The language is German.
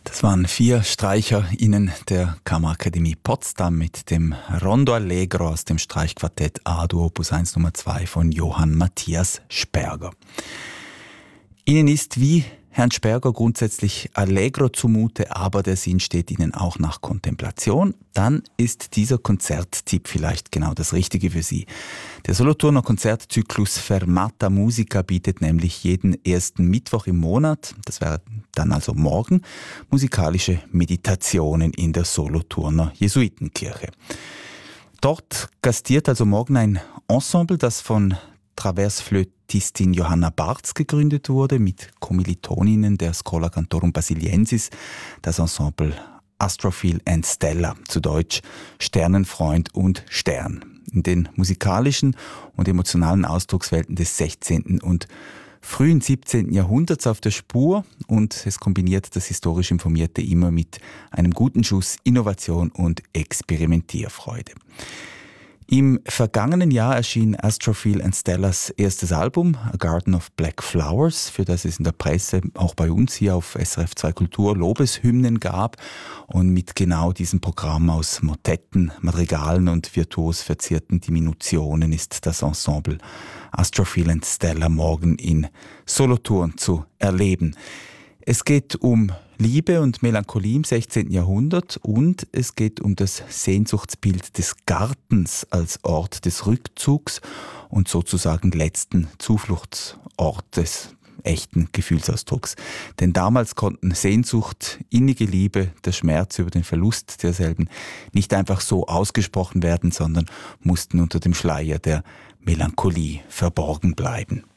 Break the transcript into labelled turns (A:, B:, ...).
A: Das waren 4 StreicherInnen der Kammerakademie Potsdam mit dem Rondo Allegro aus dem Streichquartett A-Dur Opus 1 Nummer 2 von Johann Matthias Sperger. Ihnen ist wie Herrn Sperger grundsätzlich Allegro zumute, aber der Sinn steht Ihnen auch nach Kontemplation. Dann ist dieser Konzerttipp vielleicht genau das Richtige für Sie. Der Solothurner Konzertzyklus Fermata Musica bietet nämlich jeden ersten Mittwoch im Monat, das wäre dann also morgen, musikalische Meditationen in der Solothurner Jesuitenkirche. Dort gastiert also morgen ein Ensemble, das von Traversflötistin Johanna Barz gegründet wurde, mit Kommilitoninnen der Schola Cantorum Basiliensis, das Ensemble Astrophil and Stella, zu Deutsch Sternenfreund und Stern. In den musikalischen und emotionalen Ausdruckswelten des 16. und frühen 17. Jahrhunderts auf der Spur, und es kombiniert das historisch Informierte immer mit einem guten Schuss Innovation und Experimentierfreude. Im vergangenen Jahr erschien Astrophil and Stellas erstes Album, A Garden of Black Flowers, für das es in der Presse, auch bei uns hier auf SRF 2 Kultur, Lobeshymnen gab. Und mit genau diesem Programm aus Motetten, Madrigalen und virtuos verzierten Diminutionen ist das Ensemble Astrophil and Stella morgen in Solothurn zu erleben. Es geht um Liebe und Melancholie im 16. Jahrhundert und es geht um das Sehnsuchtsbild des Gartens als Ort des Rückzugs und sozusagen letzten Zufluchtsort des echten Gefühlsausdrucks. Denn damals konnten Sehnsucht, innige Liebe, der Schmerz über den Verlust derselben nicht einfach so ausgesprochen werden, sondern mussten unter dem Schleier der Melancholie verborgen bleiben.